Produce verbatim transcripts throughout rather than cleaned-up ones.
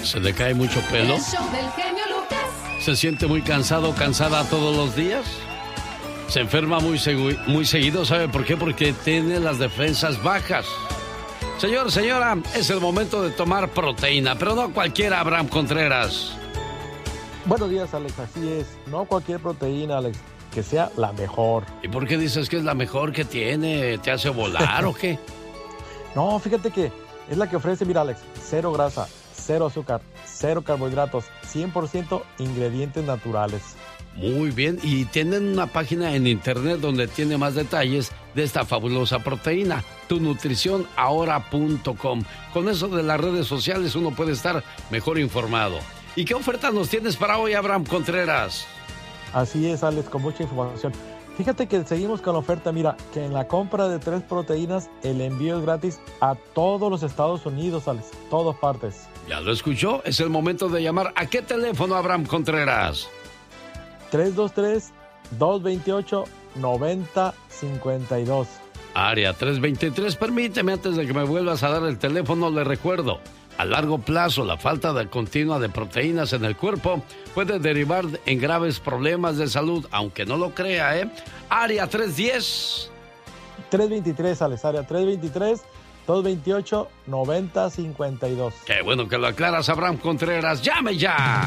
¿Se le cae mucho pelo? El show del genio Lucas. ¿Se siente muy cansado o cansada todos los días? ¿Se enferma muy, segu- muy seguido? ¿Sabe por qué? Porque tiene las defensas bajas. Señor, señora, es el momento de tomar proteína, pero no cualquiera, Abraham Contreras. Buenos días, Alex, así es. No cualquier proteína, Alex, que sea la mejor. ¿Y por qué dices que es la mejor que tiene? ¿Te hace volar o qué? No, fíjate que es la que ofrece, mira, Alex, cero grasa, cero azúcar, cero carbohidratos, cien por ciento ingredientes naturales. Muy bien, y tienen una página en internet donde tiene más detalles de esta fabulosa proteína, tu nutrición ahora punto com. Con eso de las redes sociales uno puede estar mejor informado. ¿Y qué oferta nos tienes para hoy, Abraham Contreras? Así es, Alex, con mucha información. Fíjate que seguimos con la oferta, mira, que en la compra de tres proteínas, el envío es gratis a todos los Estados Unidos, Alex, todas partes. ¿Ya lo escuchó? Es el momento de llamar. ¿A qué teléfono, Abraham Contreras? tres dos tres, dos dos ocho, nueve cero cinco dos. Área tres veintitrés, permíteme, antes de que me vuelvas a dar el teléfono, le recuerdo. A largo plazo, la falta de continua de proteínas en el cuerpo puede derivar en graves problemas de salud, aunque no lo crea, ¿eh? Área tres diez. tres veintitrés, Alex, área tres veintitrés, dos dos ocho, nueve cero cinco dos. Qué bueno que lo aclaras, Abraham Contreras. ¡Llame ya!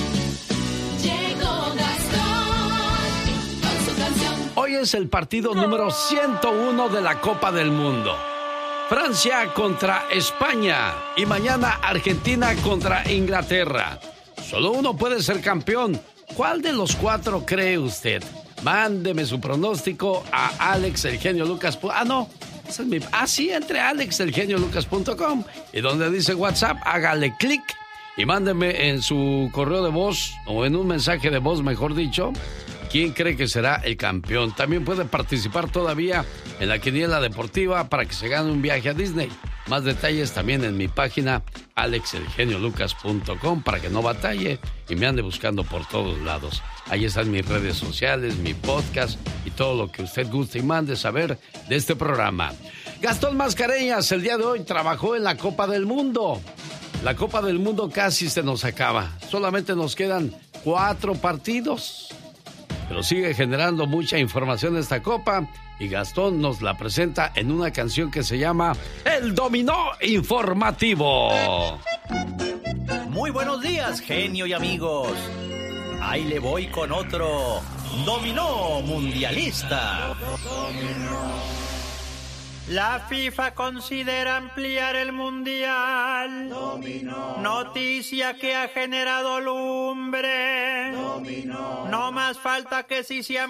Llegó Gastón con su canción. Hoy es el partido número ciento uno de la Copa del Mundo. Francia contra España y mañana Argentina contra Inglaterra. Solo uno puede ser campeón. ¿Cuál de los cuatro cree usted? Mándeme su pronóstico a Alex El Genio Lucas. Ah, no. Ese es mi... Ah, sí, entre alex el genio lucas punto com y donde dice WhatsApp, hágale clic y mándeme en su correo de voz o en un mensaje de voz, mejor dicho, ¿quién cree que será el campeón? También puede participar todavía en la quiniela deportiva para que se gane un viaje a Disney. Más detalles también en mi página alex el genio lucas punto com para que no batalle y me ande buscando por todos lados. Ahí están mis redes sociales, mi podcast y todo lo que usted guste y mande saber de este programa. Gastón Mascareñas el día de hoy trabajó en la Copa del Mundo. La Copa del Mundo casi se nos acaba. Solamente nos quedan cuatro partidos. Pero sigue generando mucha información esta Copa y Gastón nos la presenta en una canción que se llama El Dominó Informativo. Muy buenos días, genio y amigos. Ahí le voy con otro dominó mundialista. La FIFA considera ampliar el mundial. Dominó. Noticia que ha generado lumbre. Dominó. No más falta que si se